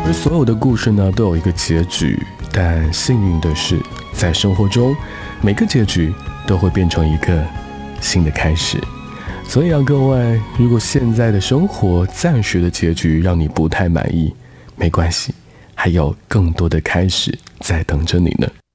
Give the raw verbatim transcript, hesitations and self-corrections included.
而所有的故事呢，都有一个结局，但幸运的是，在生活中，每个结局都会变成一个新的开始。所以啊，各位，如果现在的生活暂时的结局让你不太满意，没关系，还有更多的开始在等着你呢。